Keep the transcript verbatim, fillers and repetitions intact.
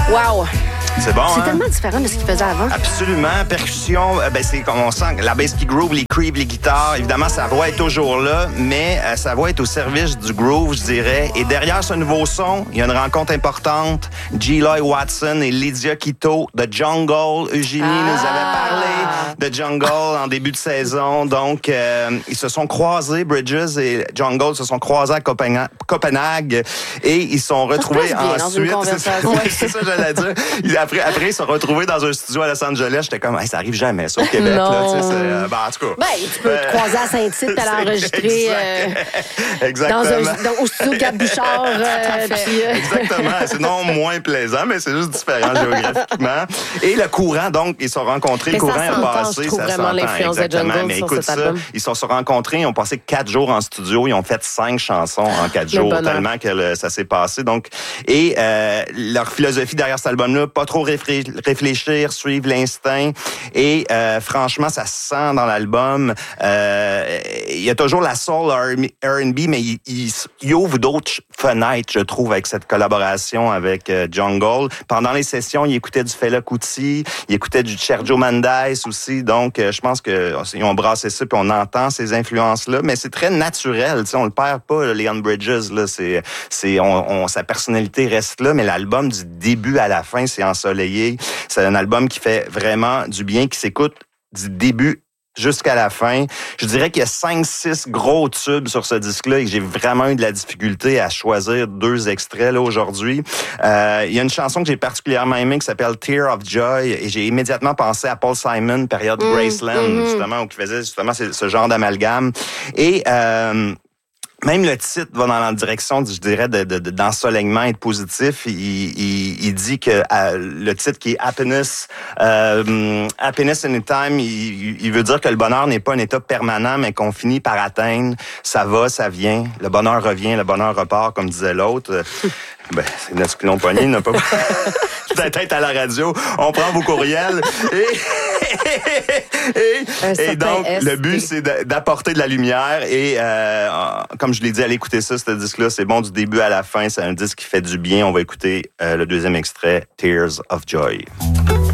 Wow! C'est bon, C'est hein? tellement différent de ce qu'il faisait avant. Absolument. Percussion, euh, ben c'est comme on sent la bass qui groove, les creeps, les guitares. Évidemment, sa voix est toujours là, mais euh, sa voix est au service du groove, je dirais. Et derrière ce nouveau son, il y a une rencontre importante. G-Loy Watson et Lydia Quito de Jungle. Eugénie Ah. nous avait parlé de Jungle en début de saison. Donc, euh, ils se sont croisés, Bridges et Jungle se sont croisés à Copenhague, Copenhague et ils se sont retrouvés Ça se passe bien ensuite. dans une conversation. Ouais, c'est ça, j'allais dire. Ils- Après, après, ils se sont retrouvés dans un studio à Los Angeles. J'étais comme, hey, ça arrive jamais, ça, au Québec. Non. Là, tu sais, c'est, euh, ben, en tout cas. Ben, tu peux te Euh, croiser à Saint-Tite, t'aller c'est enregistrer exact. euh, Exactement. dans un, dans, au studio Gab Bouchard. Euh, puis, euh, Exactement. C'est non moins plaisant, mais c'est juste différent géographiquement. Et le courant, donc, ils se sont rencontrés. Mais le ça courant s'entend, a passé. je trouve ça vraiment s'entend, l'influence de exactement. Jungle Mais sur écoute cet ça, album. ils se sont rencontrés, ils ont passé quatre jours en studio, ils ont fait cinq chansons en quatre jours, bonheur. tellement que le- ça s'est passé. Donc, et euh, leur philosophie derrière cet album-là, pas trop réfré- réfléchir, suivre l'instinct. Et euh, franchement, ça se sent dans l'album. Euh, Il y a toujours la soul R and B, mais il, il, il ouvre d'autres fenêtres, je trouve, avec cette collaboration avec euh, Jungle. Pendant les sessions, il écoutait du Fela Kuti, il écoutait du Sergio Mendes aussi. Donc, euh, je pense qu'ils ont brassé ça, puis on entend ces influences-là. Mais c'est très naturel, tu sais, on le perd pas, là, Leon Bridges. Là, c'est, c'est, on, on, sa personnalité reste là, mais l'album du début à la fin, c'est ensoleillé. C'est un album qui fait vraiment du bien, qui s'écoute du début jusqu'à la fin. Je dirais qu'il y a cinq six gros tubes sur ce disque-là et que j'ai vraiment eu de la difficulté à choisir deux extraits là aujourd'hui. Euh, il y a une chanson que j'ai particulièrement aimée qui s'appelle Tear of Joy et j'ai immédiatement pensé à Paul Simon, période Mmh, Graceland, mmh. justement, où il faisait justement ce, ce genre d'amalgame. Et... Euh, Même le titre va dans la direction, je dirais, de, de, de, d'ensoleillement et de positif. Il, il, il dit que euh, le titre qui est Happiness, euh, Happiness Anytime, il, il veut dire que le bonheur n'est pas un état permanent, mais qu'on finit par atteindre. Ça va, ça vient. Le bonheur revient, le bonheur repart, comme disait l'autre. Ben, c'est notre clon pogné, il n'a pas peut-être à la radio. On prend vos courriels et, et, et donc S. le but c'est d'apporter de la lumière et euh, comme je l'ai dit, allez écouter ça, ce disque-là, c'est bon du début à la fin, c'est un disque qui fait du bien. On va écouter euh, le deuxième extrait, Tears of Joy.